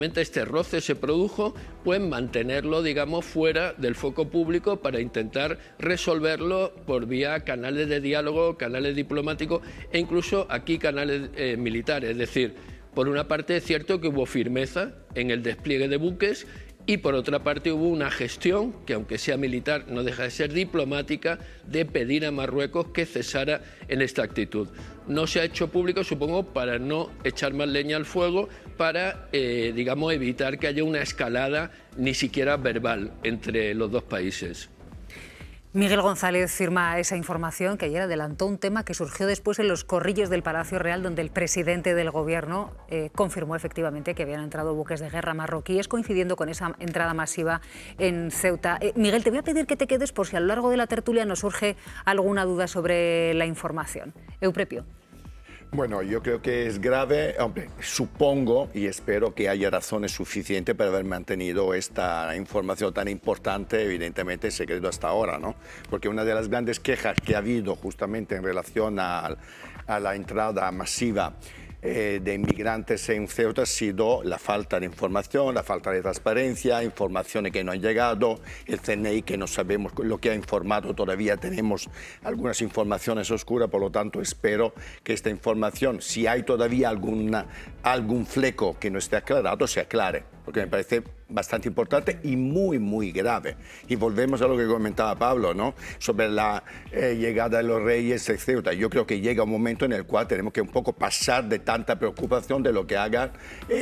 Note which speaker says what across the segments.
Speaker 1: este roce se produjo, pues mantenerlo, digamos, fuera del foco público para intentar resolverlo por vía canales de diálogo, canales diplomáticos e incluso aquí canales militares. Es decir, por una parte es cierto que hubo firmeza en el despliegue de buques y por otra parte hubo una gestión, que aunque sea militar no deja de ser diplomática, de pedir a Marruecos que cesara en esta actitud. No se ha hecho público, supongo, para no echar más leña al fuego, para, digamos, evitar que haya una escalada ni siquiera verbal entre los dos países.
Speaker 2: Miguel González firma esa información que ayer adelantó un tema que surgió después en los corrillos del Palacio Real, donde el presidente del Gobierno confirmó efectivamente que habían entrado buques de guerra marroquíes, coincidiendo con esa entrada masiva en Ceuta. Miguel, te voy a pedir que te quedes por si a lo largo de la tertulia nos surge alguna duda sobre la información. Euprepio.
Speaker 3: Bueno, yo creo que es grave, hombre, supongo y espero que haya razones suficientes para haber mantenido esta información tan importante, evidentemente secreto hasta ahora, ¿no? Porque una de las grandes quejas que ha habido justamente en relación a la entrada masiva de inmigrantes en Ceuta ha sido la falta de información, la falta de transparencia, informaciones que no han llegado, el CNI que no sabemos lo que ha informado, todavía tenemos algunas informaciones oscuras, por lo tanto espero que esta información, si hay todavía algún fleco que no esté aclarado, se aclare, porque me parece bastante importante y muy grave. Y volvemos a lo que comentaba Pablo, ¿no? Sobre la llegada de los reyes de Ceuta. Yo creo que llega un momento en el cual tenemos que un poco pasar de tanta preocupación de lo que haga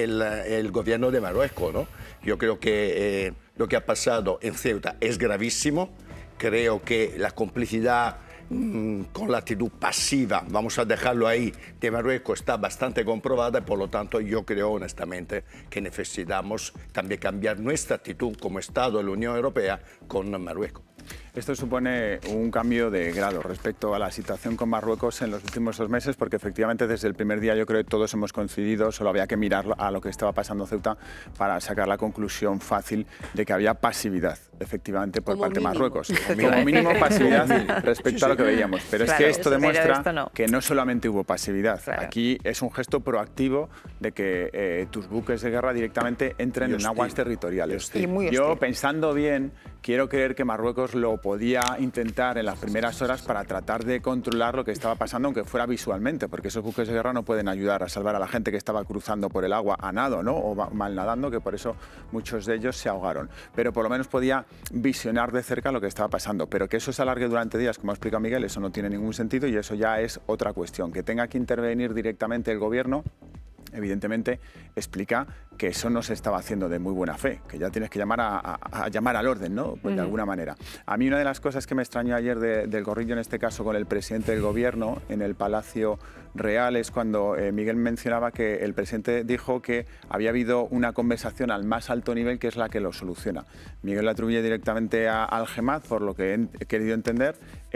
Speaker 3: el gobierno de Marruecos, ¿no? Yo creo que lo que ha pasado en Ceuta es gravísimo. Creo que la complicidad con la actitud pasiva, vamos a dejarlo ahí, de Marruecos está bastante comprobada y por lo tanto yo creo honestamente que necesitamos también cambiar nuestra actitud como Estado de la Unión Europea con Marruecos.
Speaker 4: Esto supone un cambio de grado respecto a la situación con Marruecos en los últimos 2 meses, porque efectivamente desde el primer día yo creo que todos hemos coincidido, solo había que mirar a lo que estaba pasando en Ceuta para sacar la conclusión fácil de que había pasividad, efectivamente, por parte de Marruecos. Como mínimo pasividad respecto a lo que veíamos. Pero es que esto demuestra que no solamente hubo pasividad, aquí es un gesto proactivo de que tus buques de guerra directamente entren en aguas territoriales. Yo, pensando bien, quiero creer que Marruecos lo podía intentar en las primeras horas para tratar de controlar lo que estaba pasando, aunque fuera visualmente, porque esos buques de guerra no pueden ayudar a salvar a la gente que estaba cruzando por el agua a nado, ¿no? O mal nadando, que por eso muchos de ellos se ahogaron. Pero por lo menos podía visionar de cerca lo que estaba pasando. Pero que eso se alargue durante días, como ha explicado Miguel, eso no tiene ningún sentido y eso ya es otra cuestión. Que tenga que intervenir directamente el gobierno, evidentemente explica que eso no se estaba haciendo de muy buena fe, que ya tienes que llamar a llamar al orden, ¿no? Pues de alguna manera. A mí una de las cosas que me extrañó ayer del corrillo, en este caso con el presidente del gobierno en el Palacio Real, es cuando Miguel mencionaba que el presidente dijo que había habido una conversación al más alto nivel que es la que lo soluciona. Miguel lo atribuye directamente a Al-Hemad, por lo que he querido entender.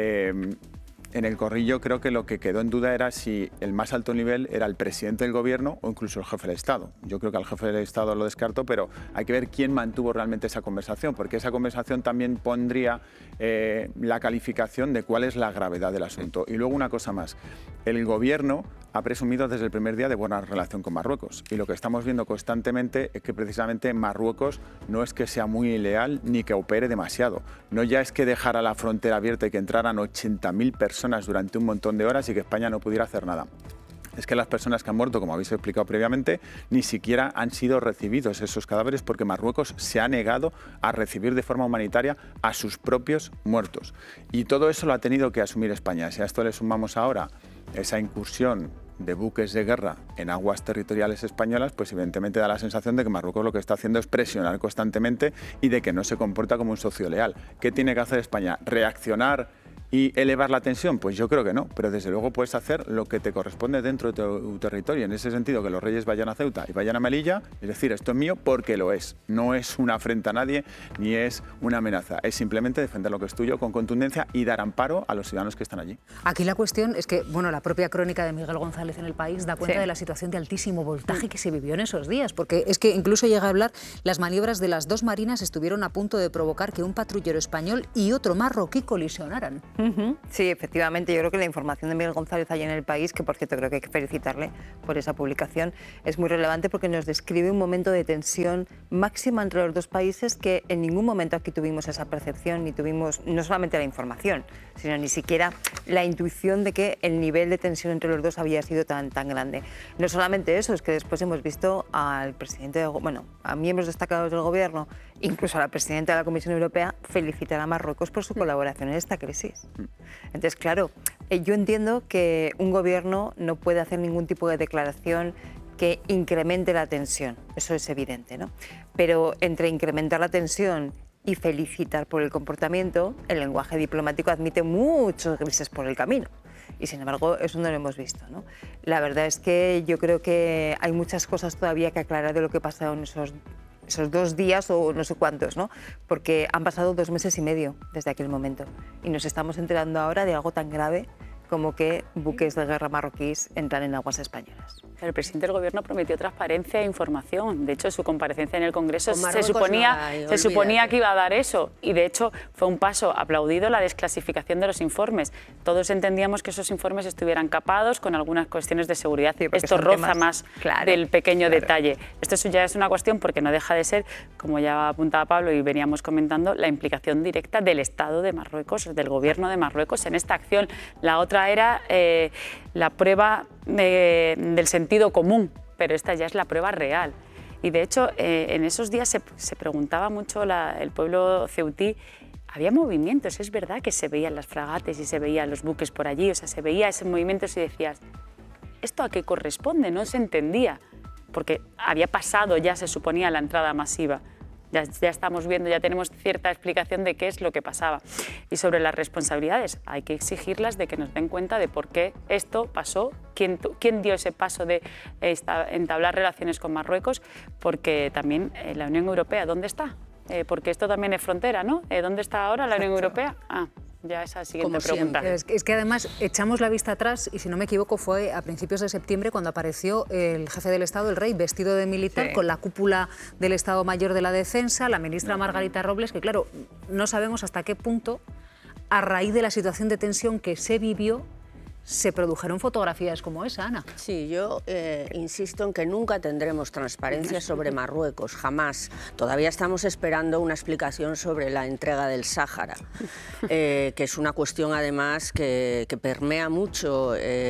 Speaker 4: En el corrillo creo que lo que quedó en duda era si el más alto nivel era el presidente del gobierno o incluso el jefe del Estado. Yo creo que al jefe del Estado lo descarto, pero hay que ver quién mantuvo realmente esa conversación, porque esa conversación también pondría la calificación de cuál es la gravedad del asunto. Y luego una cosa más, el gobierno ha presumido desde el primer día de buena relación con Marruecos y lo que estamos viendo constantemente es que precisamente Marruecos no es que sea muy leal ni que opere demasiado. No ya es que dejara la frontera abierta y que entraran 80.000 personas durante un montón de horas y que España no pudiera hacer nada. Es que las personas que han muerto, como habéis explicado previamente, ni siquiera han sido recibidos esos cadáveres porque Marruecos se ha negado a recibir de forma humanitaria a sus propios muertos. Y todo eso lo ha tenido que asumir España. Si a esto le sumamos ahora esa incursión de buques de guerra en aguas territoriales españolas, pues evidentemente da la sensación de que Marruecos lo que está haciendo es presionar constantemente y de que no se comporta como un socio leal. ¿Qué tiene que hacer España? ¿Reaccionar y elevar la tensión? Pues yo creo que no, pero desde luego puedes hacer lo que te corresponde dentro de tu territorio. En ese sentido, que los reyes vayan a Ceuta y vayan a Melilla, es decir, esto es mío porque lo es. No es una afrenta a nadie ni es una amenaza. Es simplemente defender lo que es tuyo con contundencia y dar amparo a los ciudadanos que están allí.
Speaker 2: Aquí la cuestión es que, bueno, la propia crónica de Miguel González en El País da cuenta de la situación de altísimo voltaje que se vivió en esos días, porque es que incluso llega a hablar, las maniobras de las dos marinas estuvieron a punto de provocar que un patrullero español y otro marroquí colisionaran.
Speaker 5: Sí, efectivamente, yo creo que la información de Miguel González allí en El País, que por cierto creo que hay que felicitarle por esa publicación, es muy relevante porque nos describe un momento de tensión máxima entre los dos países que en ningún momento aquí tuvimos esa percepción, ni tuvimos no solamente la información, sino ni siquiera la intuición de que el nivel de tensión entre los dos había sido tan grande. No solamente eso, es que después hemos visto al presidente, a miembros destacados del gobierno, incluso a la presidenta de la Comisión Europea, felicitar a Marruecos por su colaboración en esta crisis. Entonces, claro, yo entiendo que un gobierno no puede hacer ningún tipo de declaración que incremente la tensión, eso es evidente, ¿no? Pero entre incrementar la tensión y felicitar por el comportamiento, el lenguaje diplomático admite muchos grises por el camino. Y sin embargo, eso no lo hemos visto, ¿no? La verdad es que yo creo que hay muchas cosas todavía que aclarar de lo que pasó en esos 2 días o no sé cuántos, ¿no? Porque han pasado 2 meses y medio desde aquel momento y nos estamos enterando ahora de algo tan grave como que buques de guerra marroquíes entran en aguas españolas.
Speaker 6: El presidente del Gobierno prometió transparencia e información. De hecho, en su comparecencia en el Congreso se suponía que iba a dar eso. Y de hecho, fue un paso aplaudido la desclasificación de los informes. Todos entendíamos que esos informes estuvieran capados con algunas cuestiones de seguridad. Sí, esto roza más del pequeño detalle. Esto ya es una cuestión porque no deja de ser, como ya apuntaba Pablo y veníamos comentando, la implicación directa del Estado de Marruecos, del Gobierno de Marruecos en esta acción. La otra era la prueba del sentido común, pero esta ya es la prueba real. Y de hecho, en esos días se preguntaba mucho el pueblo ceutí, había movimientos, es verdad que se veían las fragates y se veían los buques por allí, o sea, se veía ese movimiento y decías, ¿esto a qué corresponde? No se entendía, porque había pasado ya, se suponía, la entrada masiva. Ya estamos viendo, ya tenemos cierta explicación de qué es lo que pasaba. Y sobre las responsabilidades, hay que exigirlas de que nos den cuenta de por qué esto pasó, quién dio ese paso de entablar relaciones con Marruecos, porque también la Unión Europea, ¿dónde está? Porque esto también es frontera, ¿no? ¿Dónde está ahora la Unión Europea? Ya esa siguiente pregunta.
Speaker 2: Es que además echamos la vista atrás y si no me equivoco fue a principios de septiembre cuando apareció el jefe del Estado, el rey, vestido de militar con la cúpula del Estado Mayor de la Defensa, la ministra Margarita Robles, que claro, no sabemos hasta qué punto, a raíz de la situación de tensión que se vivió, se produjeron fotografías como esa, Ana.
Speaker 7: Sí, yo insisto en que nunca tendremos transparencia sobre Marruecos, jamás. Todavía estamos esperando una explicación sobre la entrega del Sáhara, que es una cuestión además que permea mucho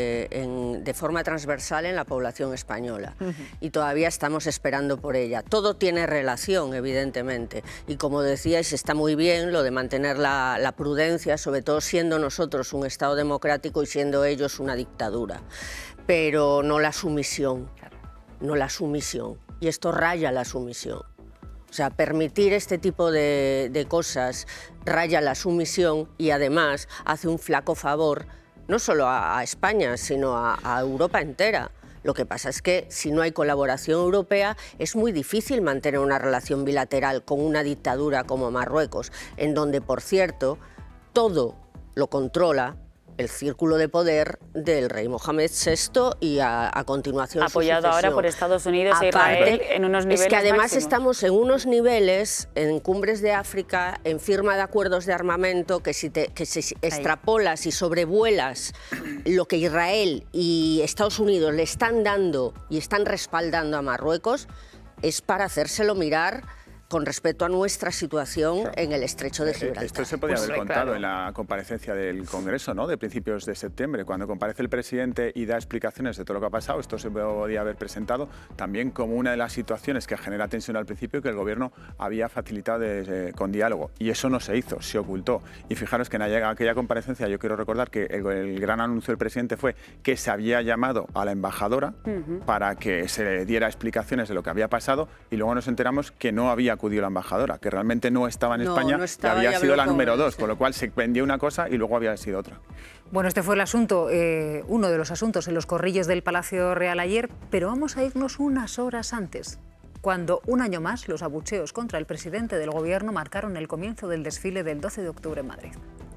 Speaker 7: de forma transversal en la población española. Y todavía estamos esperando por ella. Todo tiene relación, evidentemente. Y como decíais, está muy bien lo de mantener la prudencia, sobre todo siendo nosotros un Estado democrático y siendo ellos una dictadura, pero no la sumisión, no la sumisión, y esto raya la sumisión. O sea, permitir este tipo de cosas raya la sumisión y además hace un flaco favor no solo a España, sino a Europa entera. Lo que pasa es que si no hay colaboración europea es muy difícil mantener una relación bilateral con una dictadura como Marruecos, en donde, por cierto, todo lo controla el círculo de poder del rey Mohamed VI y a continuación
Speaker 6: apoyado ahora por Estados Unidos e Israel en unos niveles
Speaker 7: es que además
Speaker 6: máximos.
Speaker 7: Estamos en unos niveles, en cumbres de África, en firma de acuerdos de armamento, que si extrapolas y sobrevuelas lo que Israel y Estados Unidos le están dando y están respaldando a Marruecos, es para hacérselo mirar con respecto a nuestra situación en el estrecho de Gibraltar.
Speaker 4: Esto se podía haber contado en la comparecencia del Congreso, ¿no?, de principios de septiembre, cuando comparece el presidente y da explicaciones de todo lo que ha pasado. Esto se podía haber presentado también como una de las situaciones que genera tensión al principio, que el Gobierno había facilitado con diálogo. Y eso no se hizo, se ocultó. Y fijaros que en aquella comparecencia yo quiero recordar que el gran anuncio del presidente fue que se había llamado a la embajadora para que se le diera explicaciones de lo que había pasado, y luego nos enteramos que no había acudió la embajadora, que realmente no estaba en España, que había sido la número 2, con lo cual se vendió una cosa y luego había sido otra.
Speaker 2: Bueno, este fue el asunto, uno de los asuntos en los corrillos del Palacio Real ayer, pero vamos a irnos unas horas antes, cuando un año más los abucheos contra el presidente del Gobierno marcaron el comienzo del desfile del 12 de octubre en Madrid.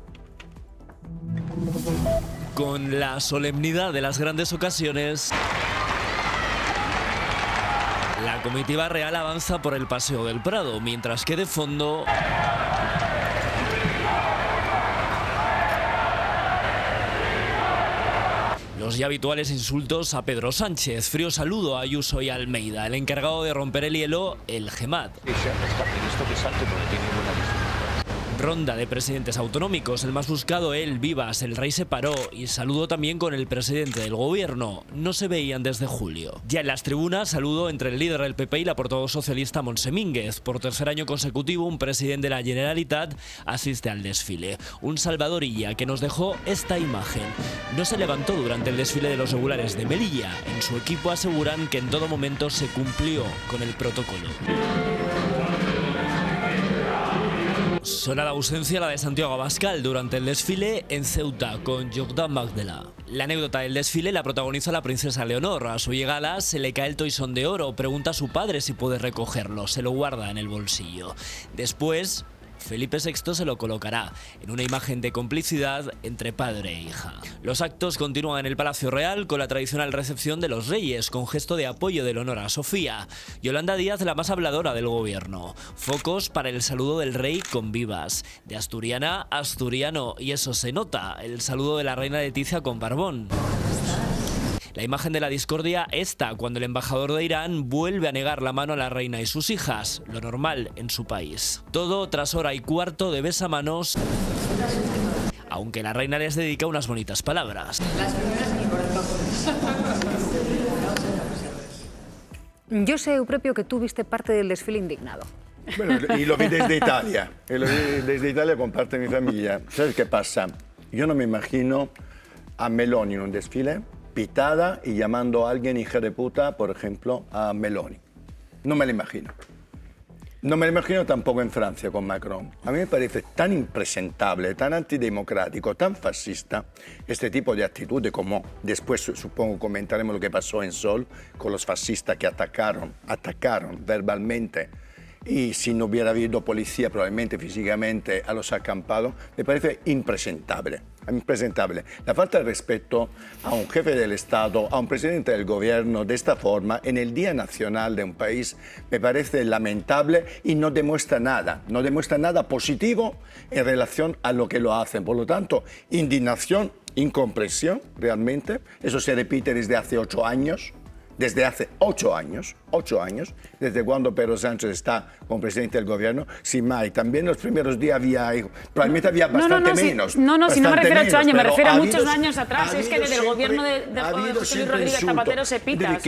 Speaker 8: Con la solemnidad de las grandes ocasiones, la comitiva real avanza por el Paseo del Prado, mientras que de fondo Los ya habituales insultos a Pedro Sánchez, frío saludo a Ayuso y Almeida, el encargado de romper el hielo, el GEMAT. Ronda de presidentes autonómicos, el más buscado, el Vivas, el rey se paró y saludo también con el presidente del gobierno. No se veían desde julio. Ya en las tribunas, saludo entre el líder del PP y la portavoz socialista Montse Mínguez. Por tercer año consecutivo, un presidente de la Generalitat asiste al desfile. Un Salvador Illa que nos dejó esta imagen. No se levantó durante el desfile de los regulares de Melilla. En su equipo aseguran que en todo momento se cumplió con el protocolo. Sonada ausencia la de Santiago Abascal durante el desfile en Ceuta con Jordán Magdela. La anécdota del desfile la protagoniza la princesa Leonor. A su llegada se le cae el toisón de oro, pregunta a su padre si puede recogerlo, se lo guarda en el bolsillo. Después, Felipe VI se lo colocará en una imagen de complicidad entre padre e hija. Los actos continúan en el Palacio Real con la tradicional recepción de los reyes, con gesto de apoyo del honor a Sofía. Yolanda Díaz, la más habladora del gobierno. Focos para el saludo del rey con Vivas. De asturiana a asturiano, y eso se nota, el saludo de la reina Leticia con barbón. La imagen de la discordia esta, cuando el embajador de Irán vuelve a negar la mano a la reina y sus hijas, lo normal en su país. Todo tras hora y cuarto de besamanos, aunque la reina les dedica unas bonitas palabras.
Speaker 2: Yo sé, Eupropio, que tú viste parte del desfile indignado.
Speaker 3: Bueno, y lo vi desde Italia. Desde Italia con parte de mi familia. ¿Sabes qué pasa? Yo no me imagino a Meloni en un desfile pitada y llamando a alguien hija de puta, por ejemplo, a Meloni. No me lo imagino. No me lo imagino tampoco en Francia con Macron. A mí me parece tan impresentable, tan antidemocrático, tan fascista este tipo de actitudes, como después supongo comentaremos lo que pasó en Sol con los fascistas que atacaron verbalmente, y si no hubiera habido policía probablemente físicamente a los acampados, me parece impresentable. La falta de respeto a un jefe del Estado, a un presidente del gobierno de esta forma, en el Día Nacional de un país, me parece lamentable y no demuestra nada positivo en relación a lo que lo hacen. Por lo tanto, indignación, incomprensión, realmente. Eso se repite desde hace 8 años. Desde hace 8 años, desde cuando Pedro Sánchez está como presidente del gobierno, sin más. También los primeros días probablemente había bastante menos.
Speaker 6: Si no me refiero a 8 años, me refiero a muchos años atrás. Es que desde el gobierno de José Luis Rodríguez Zapatero se pita.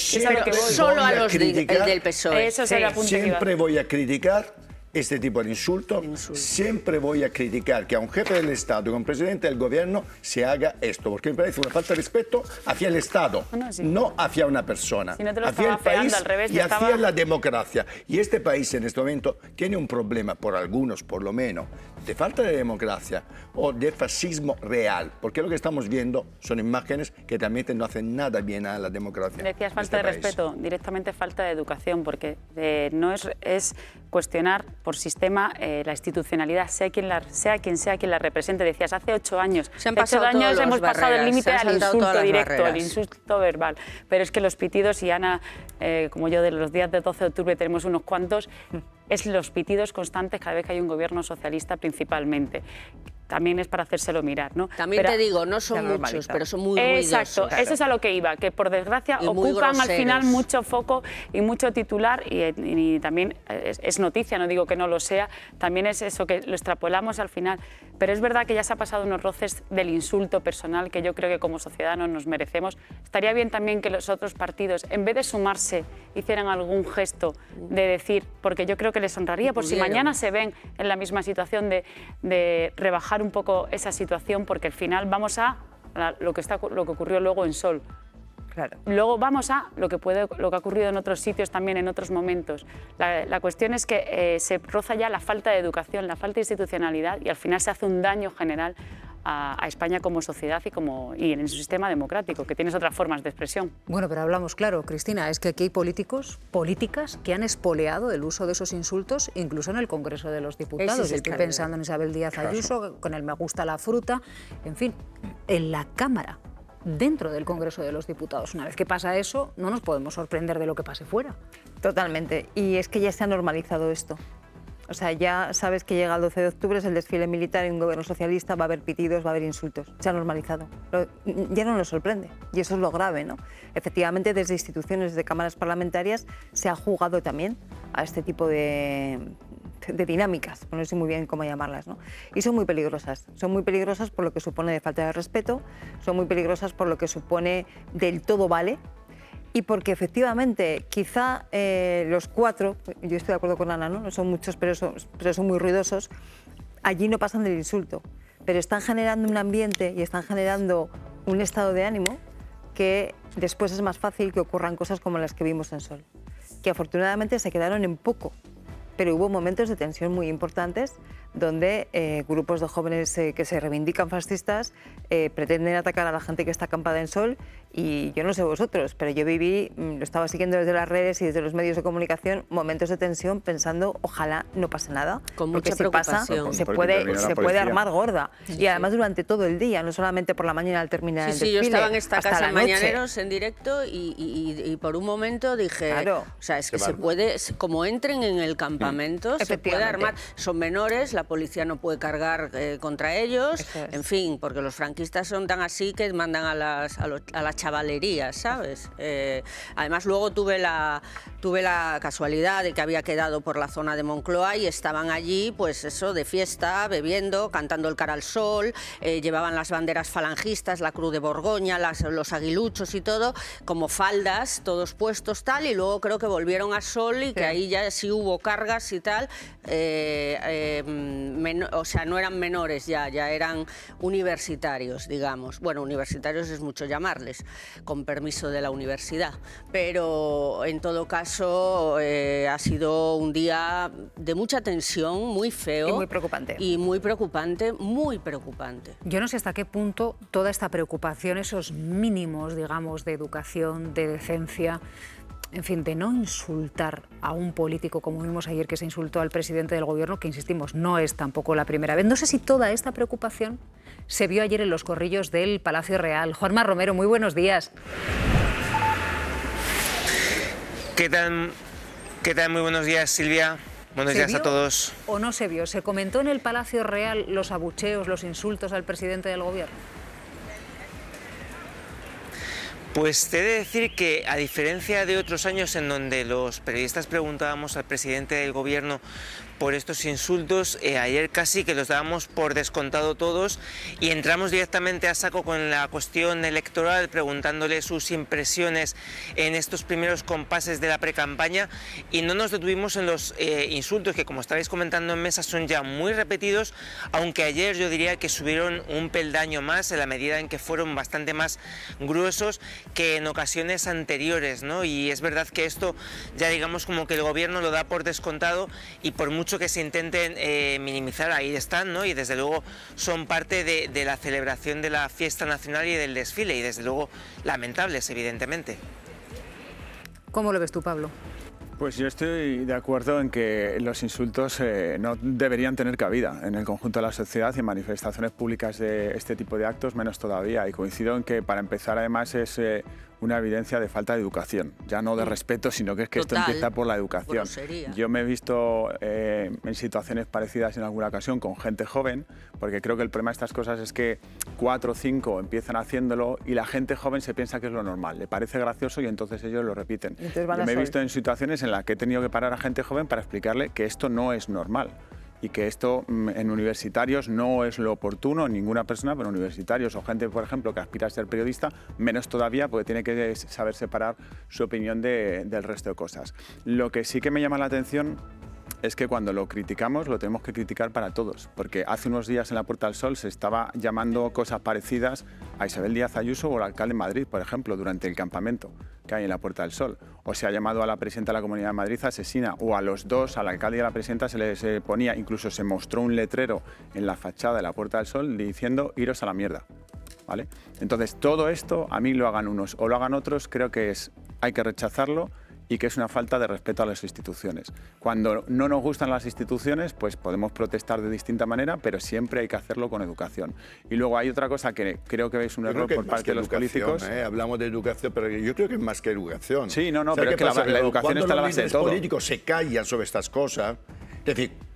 Speaker 7: Solo a los del PSOE.
Speaker 6: Eso será punto.
Speaker 3: Siempre voy a criticar este tipo de insulto. Siempre voy a criticar que a un jefe del Estado y a un presidente del gobierno se haga esto, porque me parece una falta de respeto hacia el Estado, no hacia una persona, hacia el país y hacia la democracia. Y este país en este momento tiene un problema, por algunos por lo menos, de falta de democracia o de fascismo real, porque lo que estamos viendo son imágenes que realmente no hacen nada bien a la democracia.
Speaker 6: Decías falta de respeto, directamente falta de educación, porque no es cuestionar por sistema la institucionalidad, sea quien sea quien la represente. Decías, hace 8 años. Hemos pasado el límite al insulto directo, al insulto verbal. Pero es que los pitidos, y Ana, como yo, de los días del 12 de octubre tenemos unos cuantos, es los pitidos constantes cada vez que hay un gobierno socialista principalmente. También es para hacérselo mirar, ¿no?
Speaker 7: También te digo, no son muchos, pero son muy ruidosos.
Speaker 6: Exacto, eso es a lo que iba, que por desgracia ocupan al final mucho foco y mucho titular, y también es noticia, no digo que no lo sea, también es eso, que lo extrapolamos al final. Pero es verdad que ya se ha pasado unos roces del insulto personal que yo creo que como sociedad no nos merecemos. Estaría bien también que los otros partidos, en vez de sumarse, hicieran algún gesto de decir, porque yo creo que les honraría, por si mañana se ven en la misma situación de rebajar un poco esa situación, porque al final vamos a lo que ocurrió luego en Sol. Claro. Luego vamos a lo que ha ocurrido en otros sitios también, en otros momentos. La cuestión es que se roza ya la falta de educación, la falta de institucionalidad, y al final se hace un daño general a España como sociedad y en su sistema democrático, que tienes otras formas de expresión.
Speaker 2: Bueno, pero hablamos claro, Cristina, es que aquí hay políticas que han espoleado el uso de esos insultos, incluso en el Congreso de los Diputados. Estoy pensando en Isabel Díaz Ayuso, con el me gusta la fruta, en fin, en la Cámara, dentro del Congreso de los Diputados. Una vez que pasa eso, no nos podemos sorprender de lo que pase fuera.
Speaker 5: Totalmente. Y es que ya se ha normalizado esto. O sea, ya sabes que llega el 12 de octubre, es el desfile militar en un gobierno socialista, va a haber pitidos, va a haber insultos. Se ha normalizado. Ya no nos sorprende. Y eso es lo grave, ¿no? Efectivamente, desde instituciones, desde cámaras parlamentarias, se ha jugado también a este tipo de dinámicas, no sé muy bien cómo llamarlas, ¿no? Y son muy peligrosas. Son muy peligrosas por lo que supone de falta de respeto, son muy peligrosas por lo que supone del todo vale, y porque efectivamente quizá los cuatro, yo estoy de acuerdo con Ana, no son muchos, pero son muy ruidosos, allí no pasan del insulto, pero están generando un ambiente y están generando un estado de ánimo que después es más fácil que ocurran cosas como las que vimos en Sol, que afortunadamente se quedaron en poco, pero hubo momentos de tensión muy importantes donde grupos de jóvenes que se reivindican fascistas pretenden atacar a la gente que está acampada en Sol, y yo no sé vosotros, pero yo viví, lo estaba siguiendo desde las redes y desde los medios de comunicación, momentos de tensión pensando ojalá no pase nada,
Speaker 7: con
Speaker 5: porque
Speaker 7: mucha
Speaker 5: si pasa se puede armar gorda, y además durante todo el día, no solamente por la mañana al terminar el desfile.
Speaker 7: Yo estaba en esta
Speaker 5: hasta
Speaker 7: casa
Speaker 5: la
Speaker 7: Mañaneros en directo y por un momento dije,
Speaker 5: claro,
Speaker 7: o sea, es que se puede, como entren en el campamento, se puede armar, son menores, la policía no puede cargar contra ellos, en fin, porque los franquistas son tan así que mandan a la chavalería, ¿sabes? Además luego tuve la casualidad de que había quedado por la zona de Moncloa y estaban allí, pues eso, de fiesta, bebiendo, cantando el Cara al Sol, llevaban las banderas falangistas, la Cruz de Borgoña, los aguiluchos y todo, como faldas, todos puestos tal, y luego creo que volvieron a Sol y que ahí ya sí hubo cargas y tal, o sea, no eran menores ya eran universitarios, digamos. Bueno, universitarios es mucho llamarles, con permiso de la universidad, pero en todo caso ha sido un día de mucha tensión, muy feo.
Speaker 5: Y muy preocupante.
Speaker 7: Y muy preocupante, muy preocupante.
Speaker 2: Yo no sé hasta qué punto toda esta preocupación, esos mínimos, digamos, de educación, de decencia, en fin, de no insultar a un político, como vimos ayer que se insultó al presidente del gobierno, que insistimos, no es tampoco la primera vez. No sé si toda esta preocupación se vio ayer en los corrillos del Palacio Real. Juanma Romero, muy buenos días.
Speaker 9: ¿Qué tal? Muy buenos días, Silvia. Buenos días a todos.
Speaker 2: ¿O no se vio? ¿Se comentó en el Palacio Real los abucheos, los insultos al presidente del gobierno?
Speaker 9: Pues te he de decir que, a diferencia de otros años en donde los periodistas preguntábamos al presidente del gobierno por estos insultos, ayer casi que los dábamos por descontado todos y entramos directamente a saco con la cuestión electoral, preguntándole sus impresiones en estos primeros compases de la precampaña, y no nos detuvimos en los insultos que, como estabais comentando en mesa, son ya muy repetidos, aunque ayer yo diría que subieron un peldaño más en la medida en que fueron bastante más gruesos que en ocasiones anteriores, ¿no? Y es verdad que esto ya digamos como que el gobierno lo da por descontado, y por mucho que se intenten minimizar, ahí están, ¿no? Y desde luego son parte de la celebración de la fiesta nacional y del desfile, y desde luego lamentables, evidentemente.
Speaker 2: ¿Cómo lo ves tú, Pablo?
Speaker 4: Pues yo estoy de acuerdo en que los insultos no deberían tener cabida en el conjunto de la sociedad, y en manifestaciones públicas de este tipo de actos menos todavía. Y coincido en que, para empezar, además es una evidencia de falta de educación, ya no de respeto, sino que es que
Speaker 7: Total.
Speaker 4: esto empieza por la educación.
Speaker 7: Grosería.
Speaker 4: Yo me he visto en situaciones parecidas en alguna ocasión con gente joven, porque creo que el problema de estas cosas es que 4 o 5 empiezan haciéndolo y la gente joven se piensa que es lo normal, le parece gracioso y entonces ellos lo repiten. Yo me he visto en situaciones en las que he tenido que parar a gente joven para explicarle que esto no es normal, y que esto en universitarios no es lo oportuno, en ninguna persona, pero universitarios o gente, por ejemplo, que aspira a ser periodista, menos todavía, porque tiene que saber separar su opinión del resto de cosas. Lo que sí que me llama la atención es que cuando lo criticamos, lo tenemos que criticar para todos, porque hace unos días en la Puerta del Sol se estaba llamando cosas parecidas a Isabel Díaz Ayuso o al alcalde de Madrid, por ejemplo, durante el campamento que hay en la Puerta del Sol, o se ha llamado a la presidenta de la Comunidad de Madrid asesina, o a los dos, al alcalde y a la presidenta, se les ponía, incluso se mostró un letrero en la fachada de la Puerta del Sol diciendo iros a la mierda, ¿vale? Entonces todo esto, a mí lo hagan unos o lo hagan otros, creo que hay que rechazarlo, y que es una falta de respeto a las instituciones. Cuando no nos gustan las instituciones, pues podemos protestar de distinta manera, pero siempre hay que hacerlo con educación. Y luego hay otra cosa que creo que es un error por parte de los políticos.
Speaker 3: Hablamos de educación, pero yo creo que es más que educación.
Speaker 4: Sí, no, pero es que la educación está a la base de todo.
Speaker 3: Cuando los políticos se callan sobre estas cosas, es decir,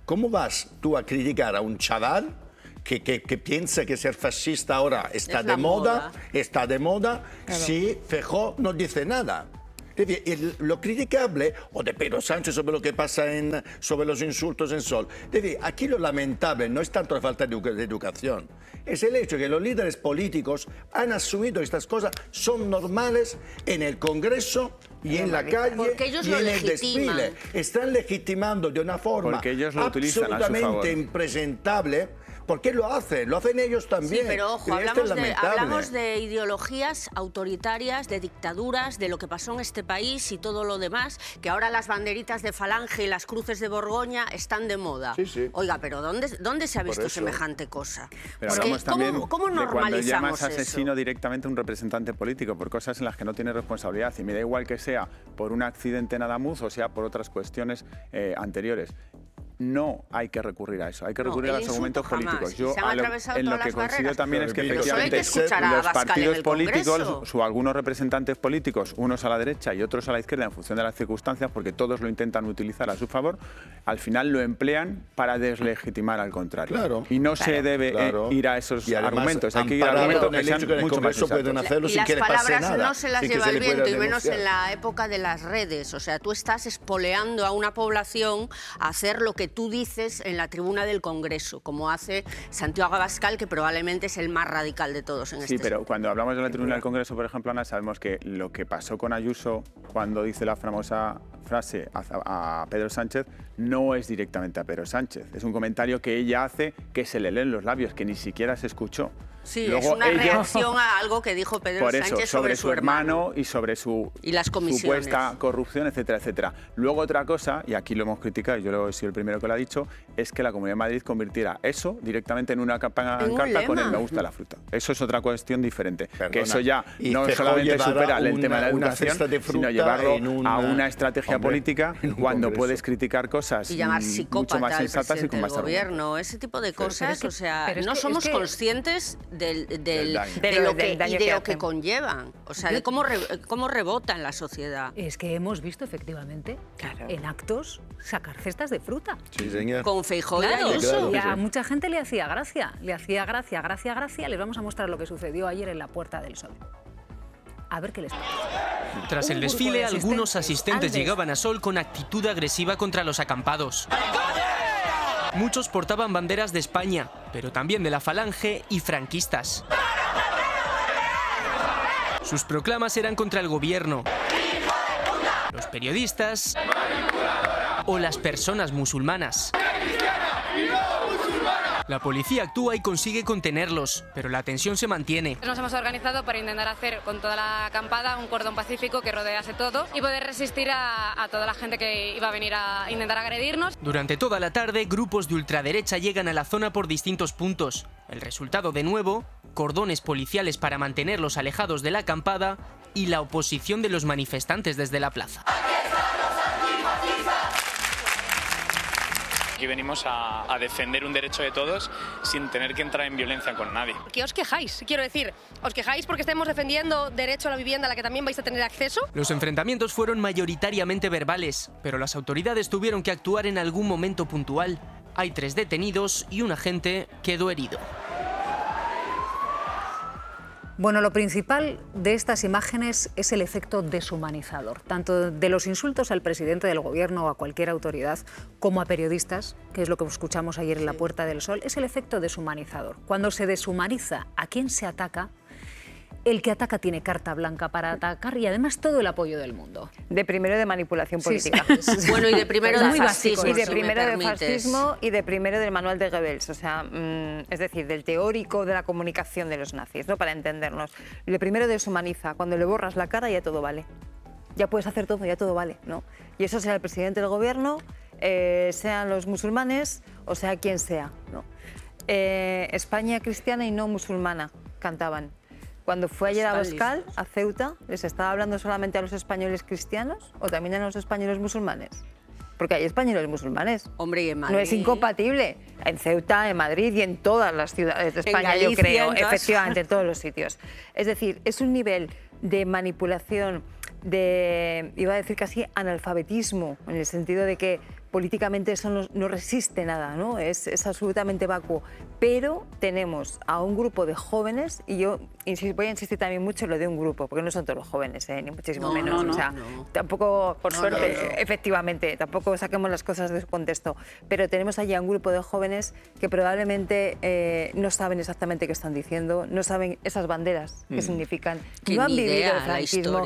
Speaker 3: ¿cómo vas tú a criticar a un chaval que piensa que ser fascista ahora está de moda, claro, si Feijóo no dice nada? Es decir, lo criticable, o de Pedro Sánchez sobre lo que pasa sobre los insultos en Sol, aquí lo lamentable no es tanto la falta de educación, es el hecho que los líderes políticos han asumido que estas cosas son normales en el Congreso y en la calle y en el desfile. Están legitimando de una forma absolutamente impresentable. ¿Por qué lo hacen? Lo hacen ellos también.
Speaker 7: Sí, pero ojo, hablamos de ideologías autoritarias, de dictaduras, de lo que pasó en este país y todo lo demás, que ahora las banderitas de Falange y las cruces de Borgoña están de moda.
Speaker 3: Sí, sí.
Speaker 7: Oiga, pero ¿dónde se ha visto semejante cosa?
Speaker 4: Pero hablamos también
Speaker 7: ¿cómo
Speaker 4: de cuando llamas
Speaker 7: eso?
Speaker 4: asesino directamente a un representante político por cosas en las que no tiene responsabilidad. Y me da igual que sea por un accidente en Adamuz o sea por otras cuestiones anteriores. No hay que recurrir a eso, hay que recurrir a los argumentos políticos. Yo en lo que coincido también es que efectivamente los partidos políticos, o algunos representantes políticos, unos a la derecha y otros a la izquierda en función de las circunstancias, porque todos lo intentan utilizar a su favor, al final lo emplean para deslegitimar al contrario.
Speaker 3: Claro,
Speaker 4: y no se debe ir a esos argumentos, hay que ir a argumentos que sean mucho más
Speaker 7: exactos. Y las palabras no se las lleva el viento, y menos en la época de las redes. O sea, tú estás espoleando a una población a hacer lo que tú dices en la tribuna del Congreso, como hace Santiago Abascal, que probablemente es el más radical de todos en este
Speaker 4: sentido. Sí, pero cuando hablamos de la tribuna del Congreso, por ejemplo, Ana, sabemos que lo que pasó con Ayuso cuando dice la famosa frase a Pedro Sánchez no es directamente a Pedro Sánchez. Es un comentario que ella hace que se le leen los labios, que ni siquiera se escuchó.
Speaker 7: Sí, luego es una reacción a algo que dijo Pedro Sánchez
Speaker 4: sobre su hermano y sobre su supuesta corrupción, etcétera, etcétera. Luego otra cosa, y aquí lo hemos criticado, y yo he sido el primero que lo ha dicho, es que la Comunidad de Madrid convirtiera eso directamente en una pancarta con el me gusta la fruta. Eso es otra cuestión diferente. Perdona. Que eso ya no solamente supera el tema de la educación, sino llevarlo a una estrategia política cuando puedes criticar cosas
Speaker 7: y llamar
Speaker 4: mucho más sensatas y con más
Speaker 7: gobierno, ese tipo de cosas, o sea, no somos conscientes de lo que conllevan, o sea, de cómo rebota en la sociedad.
Speaker 2: Es que hemos visto efectivamente en actos sacar cestas de fruta.
Speaker 3: Sí, señor.
Speaker 7: Con Feijóo y Ayuso.
Speaker 2: Y a mucha gente le hacía gracia. Les vamos a mostrar lo que sucedió ayer en la Puerta del Sol. A ver qué les parece.
Speaker 10: Tras el desfile, algunos asistentes llegaban a Sol con actitud agresiva contra los acampados. Muchos portaban banderas de España, pero también de la Falange y franquistas. Sus proclamas eran contra el gobierno, los periodistas o las personas musulmanas. La policía actúa y consigue contenerlos, pero la tensión se mantiene.
Speaker 11: Nos hemos organizado para intentar hacer con toda la acampada un cordón pacífico que rodease todo y poder resistir a toda la gente que iba a venir a intentar agredirnos.
Speaker 10: Durante toda la tarde, grupos de ultraderecha llegan a la zona por distintos puntos. El resultado, de nuevo, cordones policiales para mantenerlos alejados de la acampada y la oposición de los manifestantes desde la plaza.
Speaker 12: Aquí venimos a defender un derecho de todos sin tener que entrar en violencia con nadie.
Speaker 11: ¿Qué os quejáis? Quiero decir, ¿os quejáis porque estemos defendiendo derecho a la vivienda a la que también vais a tener acceso?
Speaker 10: Los enfrentamientos fueron mayoritariamente verbales, pero las autoridades tuvieron que actuar en algún momento puntual. Hay 3 detenidos y un agente quedó herido.
Speaker 2: Bueno, lo principal de estas imágenes es el efecto deshumanizador, tanto de los insultos al presidente del gobierno o a cualquier autoridad, como a periodistas, que es lo que escuchamos ayer en la Puerta del Sol, es el efecto deshumanizador. Cuando se deshumaniza a quien se ataca, el que ataca tiene carta blanca para atacar y además todo el apoyo del mundo.
Speaker 5: De primero de manipulación política.
Speaker 7: Sí. Bueno, y de primero de fascismo.
Speaker 5: Y de primero de fascismo y de primero del manual de Goebbels, o sea, es decir, del teórico de la comunicación de los nazis, ¿no? Para entendernos. De primero deshumaniza, cuando le borras la cara ya todo vale. Ya puedes hacer todo, ya todo vale, ¿no? Y eso sea el presidente del gobierno, sean los musulmanes o sea quien sea, ¿no? España cristiana y no musulmana, cantaban. Cuando fue ayer a Abascal, a Ceuta, ¿les estaba hablando solamente a los españoles cristianos o también a los españoles musulmanes? Porque hay españoles musulmanes.
Speaker 7: Hombre, y en Madrid.
Speaker 5: No es incompatible. En Ceuta, en Madrid y en todas las ciudades de España, Galicia, yo creo, efectivamente, en todos los sitios. Es decir, es un nivel de manipulación iba a decir casi analfabetismo, en el sentido de que políticamente eso no resiste nada, ¿no? Es absolutamente vacuo. Pero tenemos a un grupo de jóvenes, y yo voy a insistir también mucho en lo de un grupo, porque no son todos los jóvenes, ni muchísimo menos. O sea, tampoco, por suerte, efectivamente, tampoco saquemos las cosas de su contexto. Pero tenemos allí a un grupo de jóvenes que probablemente no saben exactamente qué están diciendo, no saben esas banderas qué significan,
Speaker 7: Que
Speaker 5: no han
Speaker 7: ni
Speaker 5: vivido
Speaker 7: idea
Speaker 5: el franquismo,